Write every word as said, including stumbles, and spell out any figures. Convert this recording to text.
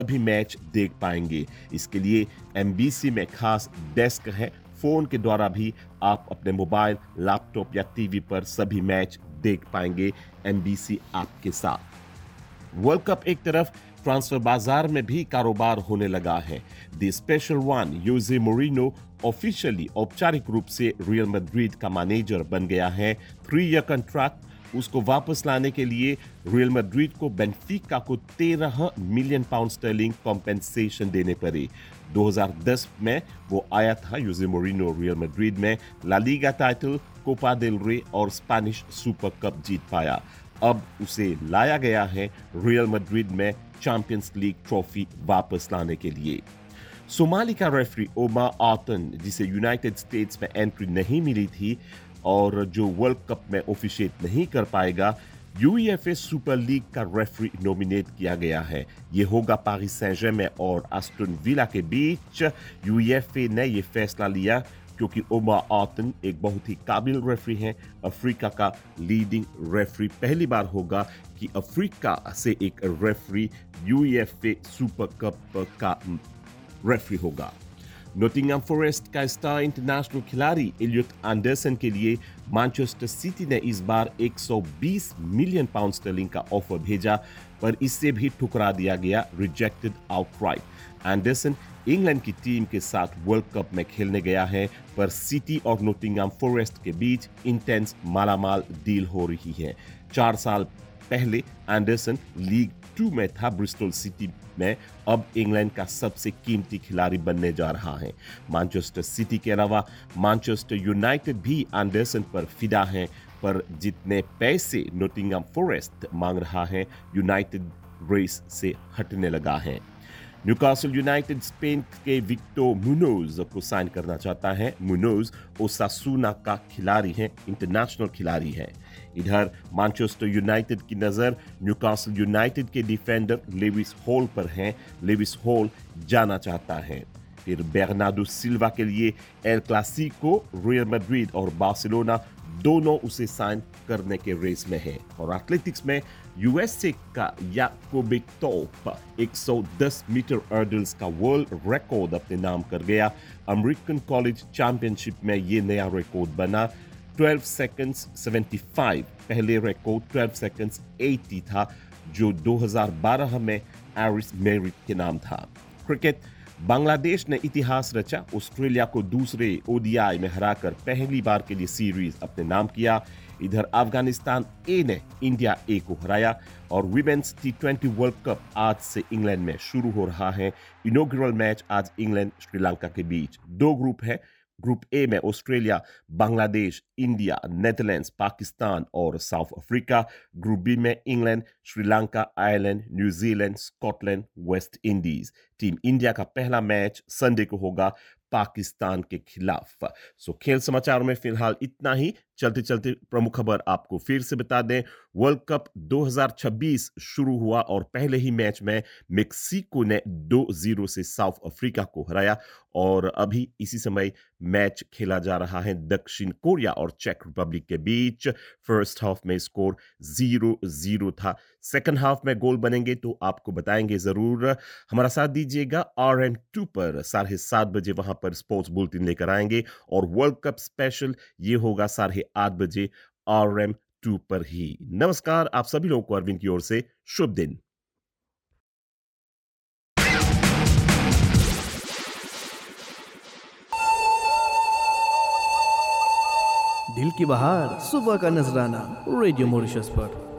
भी मैच देख पाएंगे। इसके लिए एमबीसी में खास डेस्क है। फोन के द्वारा भी आप अपने मोबाइल, लैपटॉप या टीवी पर सभी मैच देख पाएंगे एमबीसी ऐप के साथ। वर्ल्ड कप एक तरफ, ट्रांसफर बाजार में भी कारोबार होने लगा है। The special one योजे Moreno officially औपचारिक रूप से रियल मैड्रिड का मैनेजर बन गया है। Three year contract. उसको वापस लाने के लिए रियल मैड्रिड को बेंफिका को तेरह मिलियन पाउंड स्टर्लिंग कॉम्पेंसेशन देने पड़े। दो हज़ार दस में वो आया था योजे मोरिनो रियल मैड्रिड में, La Liga title, Copa del रे और स्पेनिश सुपर कप जीत पाया। अब उसे लाया गया है रियल मैड्रिड में चैंपियंस लीग ट्रॉफी वापस लाने के लिए। सोमाली का रेफरी ओमार आर्टन, जिसे यूनाइटेड स्टेट्स में एंट्री नहीं मिली थी और जो वर्ल्ड कप में ऑफिशिएट नहीं कर पाएगा, यूईएफए सुपर लीग का रेफरी नॉमिनेट किया गया है। ये होगा पेरिस सेंट जर्मेन और एस्टन विला के बीच। यूईएफए ने ये फैसला लिया क्योंकि ओमार आर्टन एक बहुत ही काबिल रेफरी हैं। अफ्रीका का लीडिंग रेफरी, पहली बार होगा कि अफ्रीका से एक रेफरी यूईएफए सुपर कप का रेफरी होगा। नोटिंगहम फॉरेस्ट का स्टार इंटरनेशनल खिलाड़ी एलियट एंडरसन के लिए मैनचेस्टर सिटी ने इस बार एक सौ बीस मिलियन पाउंड स्टर्लिंग का ऑफर भेजा, पर इससे भी ठुकरा दिया गया, रिजेक्टेड आउटराइट। एंडरसन इंग्लैंड की टीम के साथ वर्ल्ड कप में खेलने गया है, पर सिटी और नोटिंगहम फॉरेस्ट के बीच इंटेंस मालामाल डील हो रही है। चार साल पहले एंडरसन लीग टू में था ब्रिस्टल सिटी में, अब इंग्लैंड का सबसे कीमती खिलाड़ी बनने जा रहा है। मैनचेस्टर सिटी के अलावा मैनचेस्टर यूनाइटेड भी एंडरसन पर फिदा है, पर जितने पैसे नोटिंगहम फॉरेस्ट मांग रहा है, यूनाइटेड रेस से हटने लगा है। न्यूकासल यूनाइटेड स्पेन के विक्टर मुनोज को साइन करना चाहता है। मुनोज ओसासुना का खिलाड़ी है, इंटरनेशनल खिलाड़ी है। इधर मैनचेस्टर यूनाइटेड की नजर न्यूकासल यूनाइटेड के डिफेंडर लेविस हॉल पर है। लेविस हॉल जाना चाहता है। फिर बेर्नार्डो सिल्वा के लिए एल क्लासिको, रियल मैड्रिड और बार्सिलोना दोनों उसे साइन करने के रेस में है। और एथलेटिक्स में यूएसए का याकोब टॉप एक सौ दस मीटर हर्डल्स का वर्ल्ड रिकॉर्ड अपने नाम कर गया। अमेरिकन कॉलेज चैंपियनशिप में ये नया रिकॉर्ड बना। बारह सेकंड्स पचहत्तर, पहले रिकॉर्ड बारह सेकंड्स अस्सी था, जो दो हज़ार बारह में एरिस मेरिट के नाम था। क्रिकेट, बांग्लादेश ने इतिहास रचा। ऑस्ट्रेलिया को दूसरे ओडीआई में हराकर पहली बार के लिए सीरीज अपने नाम किया। इधर अफगानिस्तान ए ने इंडिया ए को हराया। और women's T twenty world cup आज से इंग्लैंड में शुरू हो रहा है। इनॉग्रल मैच आज इंग्लैंड श्रीलंका के बीच। दो ग्रुप है। ग्रुप ए में Australia, Bangladesh, India, Netherlands, Pakistan और साउथ अफ्रीका। ग्रुप बी में England, Sri Lanka, Ireland, New Zealand, Scotland, West Indies. Team India का पहला मैच संडे को होगा पाकिस्तान के खिलाफ। सो खेल समाचारों में फिलहाल इतना ही। चलते चलते प्रमुख खबर आपको फिर से बता दें। वर्ल्ड कप दो हज़ार छब्बीस शुरू हुआ और पहले ही मैच में मेक्सिको ने दो जीरो से साउथ अफ्रीका को हराया और अभी इसी समय मैच खेला जा रहा है दक्षिण कोरिया और चेक रिपब्लिक के बीच। फर्स्ट हाफ में स्कोर जीरो जीरो था। सेकंड हाफ में गोल बनेंगे तो आपको बताएंगे जरूर। हमारा साथ दीजिएगा आर एम टू पर साढ़े सात बजे, वहां पर स्पोर्ट्स बुलेटिन लेकर आएंगे और वर्ल्ड कप स्पेशल ये होगा साढ़े आठ बजे आर एम टू पर ही। नमस्कार, आप सभी लोगों को अरविंद की ओर से शुभ दिन। दिल की बहार, सुबह का नजराना, रेडियो मॉरिशस पर।